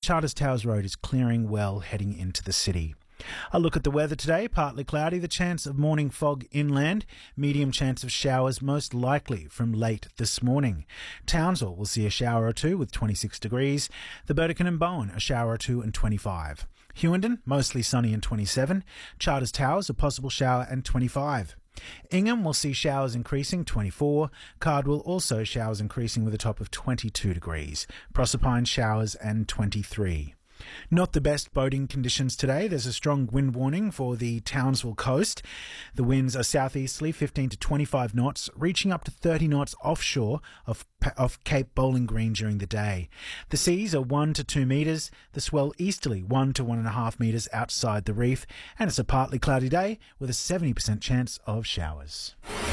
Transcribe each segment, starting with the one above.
Charters Towers Road is clearing well heading into the city. A look at the weather today, partly cloudy, the chance of morning fog inland, medium chance of showers most likely from late this morning. Townsville will see a shower or two with 26 degrees, the Burdekin and Bowen a shower or two and 25. Hewenden mostly sunny and 27, Charters Towers a possible shower and 25. Ingham will see showers increasing, 24. Cardwell also showers increasing with a top of 22 degrees. Proserpine showers and 23. Not the best boating conditions today. There's a strong wind warning for the Townsville coast. The winds are southeasterly, 15 to 25 knots, reaching up to 30 knots offshore of Cape Bowling Green during the day. The seas are 1 to 2 metres, the swell easterly 1 to 1.5 metres outside the reef, and it's a partly cloudy day with a 70% chance of showers.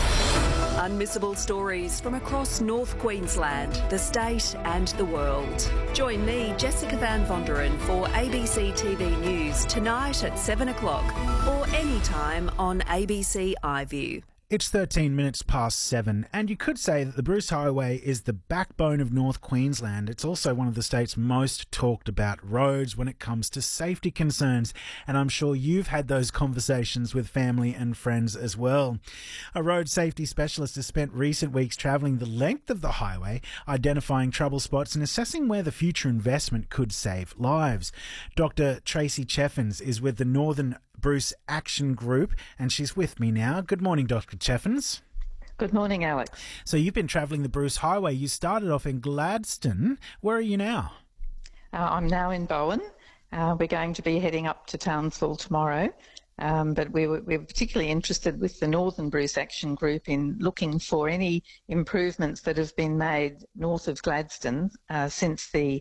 Unmissable stories from across North Queensland, the state and the world. Join me, Jessica Van Vonderen, for ABC TV News tonight at 7 o'clock or anytime on ABC iView. It's 13 minutes past 7, and you could say that the Bruce Highway is the backbone of North Queensland. It's also one of the state's most talked about roads when it comes to safety concerns, and I'm sure you've had those conversations with family and friends as well. A road safety specialist has spent recent weeks travelling the length of the highway, identifying trouble spots and assessing where the future investment could save lives. Dr. Tracy Cheffins is with the Northern Bruce Action Group, and she's with me now. Good morning, Dr. Cheffins. Good morning, Alex. So you've been travelling the Bruce Highway. You started off in Gladstone. Where are you now? I'm now in Bowen. We're going to be heading up to Townsville tomorrow, but we're particularly interested with the Northern Bruce Action Group in looking for any improvements that have been made north of Gladstone since the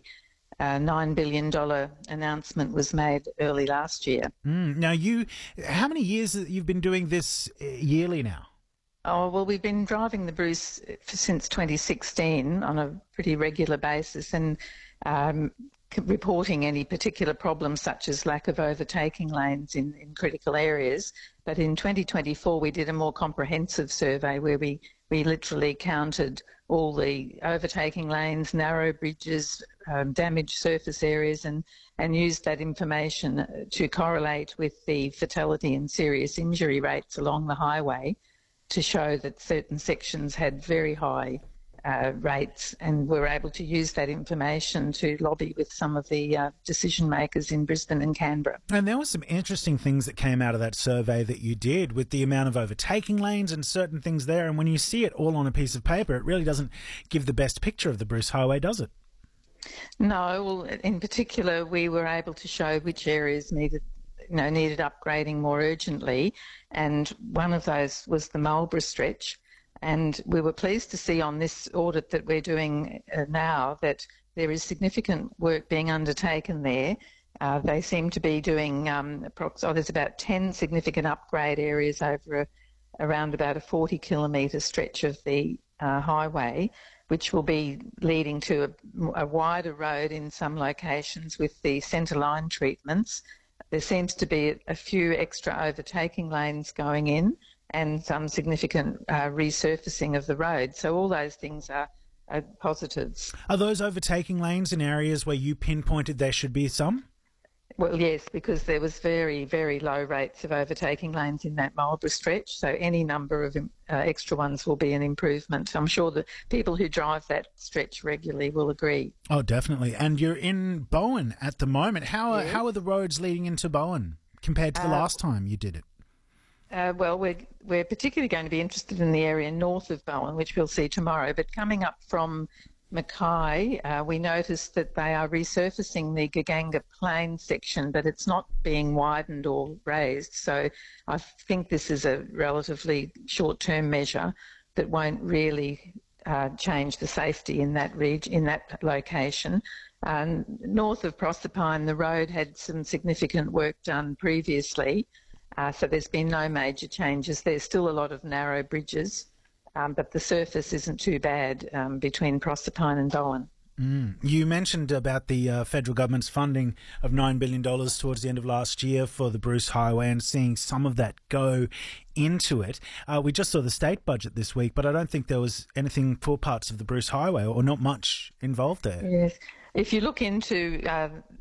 $9 billion announcement was made early last year. Now, how many years you've been doing this yearly now? Oh, well, we've been driving the Bruce since 2016 on a pretty regular basis and reporting any particular problems such as lack of overtaking lanes in critical areas. But in 2024, we did a more comprehensive survey where we literally counted all the overtaking lanes, narrow bridges, damaged surface areas, and used that information to correlate with the fatality and serious injury rates along the highway to show that certain sections had very high rates, and we're able to use that information to lobby with some of the decision makers in Brisbane and Canberra. And there were some interesting things that came out of that survey that you did with the amount of overtaking lanes and certain things there. And when you see it all on a piece of paper, it really doesn't give the best picture of the Bruce Highway, does it? No, well, in particular, we were able to show which areas needed upgrading more urgently, and one of those was the Marlborough stretch. And we were pleased to see on this audit that we're doing now that there is significant work being undertaken there. They seem to be doing, there's about 10 significant upgrade areas over around about a 40-kilometre stretch of the highway, which will be leading to a wider road in some locations with the centre line treatments. There seems to be a few extra overtaking lanes going in and some significant resurfacing of the road. So all those things are positives. Are those overtaking lanes in areas where you pinpointed there should be some? Well, yes, because there was very, very low rates of overtaking lanes in that Marlborough stretch, so any number of extra ones will be an improvement. I'm sure the people who drive that stretch regularly will agree. Oh, definitely. And you're in Bowen at the moment. How are the roads leading into Bowen compared to the last time you did it? Well, we're particularly going to be interested in the area north of Bowen, which we'll see tomorrow, but coming up from Mackay, we noticed that they are resurfacing the Gaganga Plain section, but it's not being widened or raised. So I think this is a relatively short-term measure that won't really change the safety in that region, in that location. North of Proserpine, the road had some significant work done previously, so there's been no major changes. There's still a lot of narrow bridges. But the surface isn't too bad between Proserpine and Bowen. You mentioned about the federal government's funding of $9 billion towards the end of last year for the Bruce Highway and seeing some of that go into it. We just saw the state budget this week, but I don't think there was anything for parts of the Bruce Highway or not much involved there. Yes. If you look into